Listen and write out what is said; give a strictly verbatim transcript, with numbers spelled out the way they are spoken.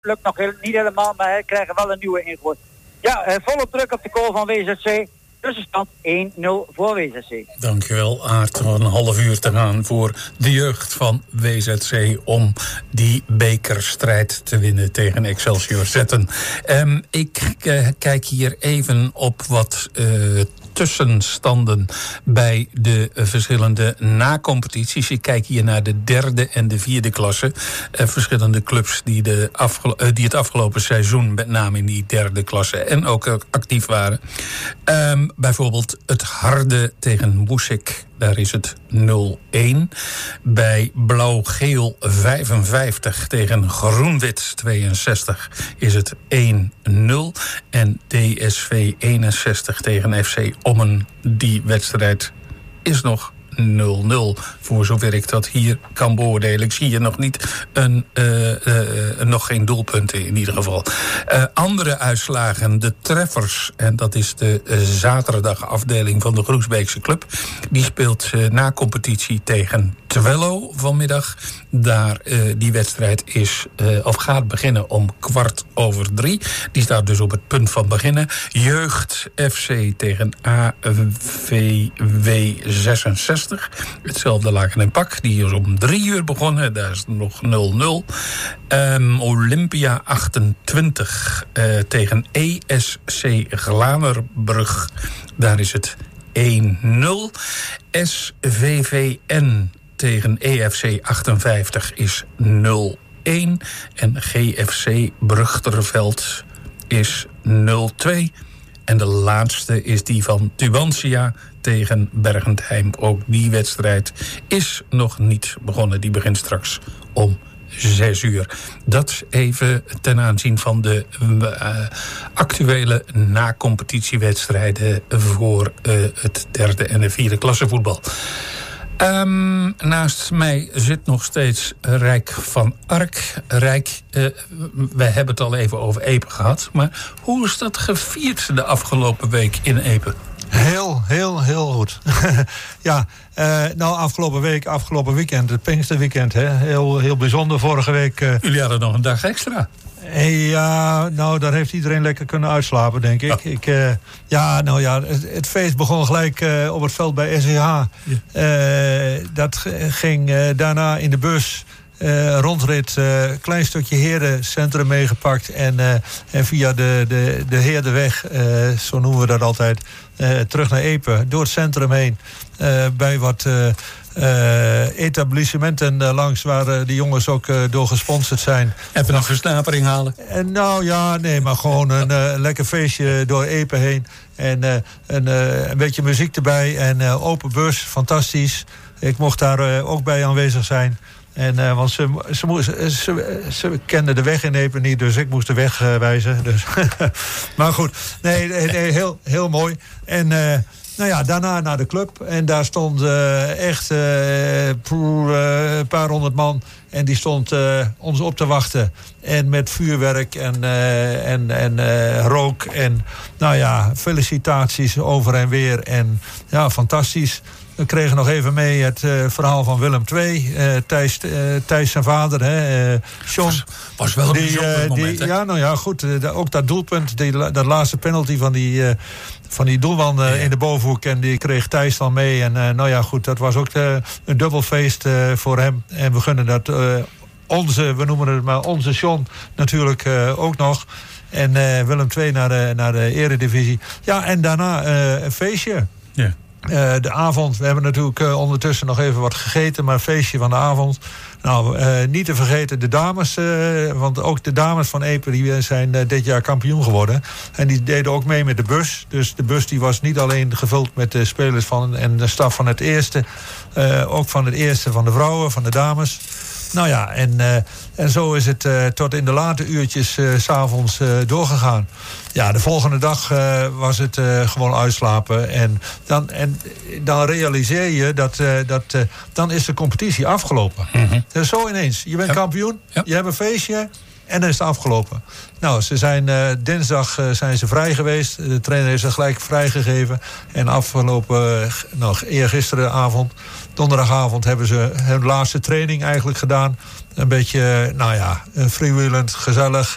lukt nog heel, niet helemaal, maar hij krijgt wel een nieuwe ingooid. Ja, uh, volle druk op de goal van W Z C. Tussenstand één nul voor W Z C. Dankjewel, Aart. Nog een half uur te gaan voor de jeugd van W Z C om die bekerstrijd te winnen tegen Excelsior Zetten. Um, ik uh, kijk hier even op wat uh, tussenstanden bij de uh, verschillende na-competities. Ik kijk hier naar de derde en de vierde klasse. Uh, verschillende clubs die, de afgelo- uh, die het afgelopen seizoen met name in die derde klasse en ook uh, actief waren. Um, Bijvoorbeeld het Harde tegen Woesik, daar is het nul een. Bij Blauw-Geel vijfenvijftig tegen Groen-Wit tweeënzestig is het één nul. En D S V eenenzestig tegen F C Ommen, die wedstrijd is nog nul nul. Voor zover ik dat hier kan beoordelen. Ik zie hier nog niet een, uh, uh, nog geen doelpunten in ieder geval. Uh, andere uitslagen, de treffers, en dat is de uh, zaterdagafdeling van de Groesbeekse club. Die speelt uh, na competitie tegen Twello vanmiddag. Daar, uh, die wedstrijd is, uh, of gaat beginnen om kwart over drie. Die staat dus op het punt van beginnen. Jeugd F C tegen A V W zesenzestig. Hetzelfde Laken en Pak. Die is om drie uur begonnen. Daar is nog nul nul. Um, Olympia achtentwintig uh, tegen E S C Glanerbrug. Daar is het één nul. S V V N tegen E F C achtenvijftig is nul een. En G F C Brugterveld is nul twee. En de laatste is die van Tubantia tegen Bergentheim. Ook die wedstrijd is nog niet begonnen. Die begint straks om zes uur. Dat even ten aanzien van de uh, actuele na-competitiewedstrijden voor uh, het derde en de vierde klasse voetbal. Um, naast mij zit nog steeds Rijk van Ark. Rijk, uh, we hebben het al even over Epe gehad. Maar hoe is dat gevierd de afgelopen week in Epe? Heel, heel, heel goed. ja, uh, nou afgelopen week, afgelopen weekend, het Pinksterweekend, hè, heel, heel bijzonder. Vorige week... Uh, Jullie hadden nog een dag extra. Ja, nou, daar heeft iedereen lekker kunnen uitslapen, denk ik. Ja, ik, uh, ja nou ja, het, het feest begon gelijk uh, op het veld bij S C H. Ja. Uh, dat ging uh, daarna in de bus... Uh, rondrit, uh, klein stukje Heerdencentrum meegepakt. En, uh, en via de, de, de Heerdeweg, uh, zo noemen we dat altijd, uh, terug naar Epe. Door het centrum heen. Uh, bij wat uh, uh, etablissementen uh, langs waar uh, de jongens ook uh, door gesponsord zijn. Even een versnapering halen? En nou ja, nee, maar gewoon een uh, lekker feestje door Epe heen. En uh, een, uh, een beetje muziek erbij. En uh, open bus, fantastisch. Ik mocht daar uh, ook bij aanwezig zijn. En, uh, want ze, ze, ze, ze, ze kenden de weg in Epe niet, dus ik moest de weg uh, wijzen. Dus. Maar goed, nee, nee, heel, heel mooi. En uh, nou ja, daarna naar de club. En daar stond uh, echt uh, een paar honderd man. En die stond uh, ons op te wachten. En met vuurwerk en, uh, en, en uh, rook. En nou ja, felicitaties over en weer. En ja, fantastisch. We kregen nog even mee het uh, verhaal van Willem twee. Uh, Thijs, uh, Thijs zijn vader, hè, uh, John. Was, was wel een die, bijzonder uh, moment, die, Ja, nou ja, goed. Uh, de, ook dat doelpunt, die, dat laatste penalty van die, uh, van die doelman uh, ja. in de bovenhoek. En die kreeg Thijs dan mee. En uh, nou ja, goed, dat was ook uh, een dubbel feest uh, voor hem. En we gunnen dat uh, onze, we noemen het maar onze John natuurlijk uh, ook nog. En uh, Willem twee naar de, naar de eredivisie. Ja, en daarna uh, een feestje. Ja. Uh, de avond, we hebben natuurlijk uh, ondertussen nog even wat gegeten, maar een feestje van de avond. Nou, uh, niet te vergeten de dames, uh, want ook de dames van Epe die zijn uh, dit jaar kampioen geworden. En die deden ook mee met de bus. Dus de bus die was niet alleen gevuld met de spelers van en de staf van het eerste, uh, ook van het eerste van de vrouwen, van de dames. Nou ja, en, uh, en zo is het uh, tot in de late uurtjes uh, 's avonds uh, doorgegaan. Ja, de volgende dag uh, was het uh, gewoon uitslapen. En dan, en dan realiseer je dat, uh, dat uh, dan is de competitie afgelopen. Mm-hmm. Dus zo ineens. Je bent ja. kampioen, ja. je hebt een feestje en dan is het afgelopen. Nou, ze zijn uh, dinsdag uh, zijn ze vrij geweest. De trainer heeft ze gelijk vrijgegeven. En afgelopen, uh, nou, eergisterenavond, donderdagavond, hebben ze hun laatste training eigenlijk gedaan. Een beetje, nou ja, freewheelend, gezellig.